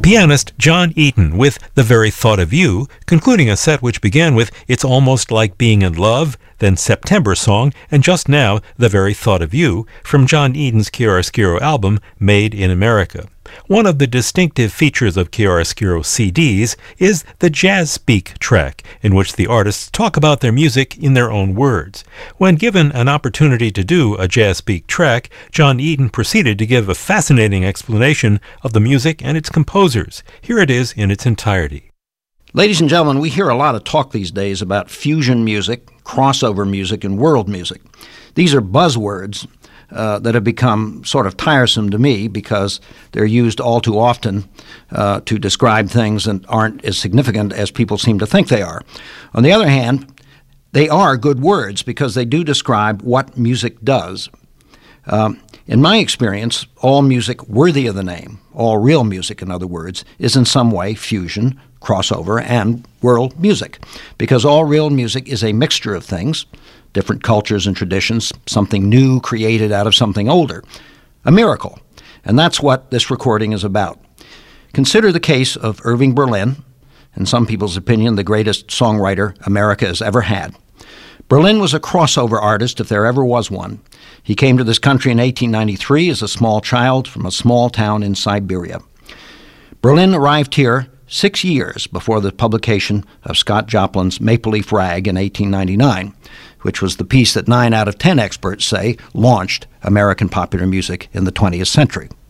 Pianist John Eaton with The Very Thought of You, concluding a set which began with It's Almost Like Being in Love, then September Song, and just now The Very Thought of You from John Eaton's Chiaroscuro album Made in America. One of the distinctive features of Chiaroscuro CDs is the Jazz Speak track, in which the artists talk about their music in their own words. When given an opportunity to do a Jazz Speak track, John Eaton proceeded to give a fascinating explanation of the music and its composers. Here it is in its entirety. Ladies and gentlemen, we hear a lot of talk these days about fusion music, crossover music, and world music. These are buzzwords that have become sort of tiresome to me because they're used all too often to describe things that aren't as significant as people seem to think they are. On the other hand, they are good words because they do describe what music does. In my experience, all music worthy of the name, all real music, in other words, is in some way fusion, crossover, and world music, because all real music is a mixture of things, different cultures and traditions, something new created out of something older, a miracle. And that's what this recording is about. Consider the case of Irving Berlin, in some people's opinion, the greatest songwriter America has ever had. Berlin was a crossover artist, if there ever was one. He came to this country in 1893 as a small child from a small town in Siberia. Berlin arrived here 6 years before the publication of Scott Joplin's Maple Leaf Rag in 1899, which was the piece that 9 out of 10 experts say launched American popular music in the 20th century.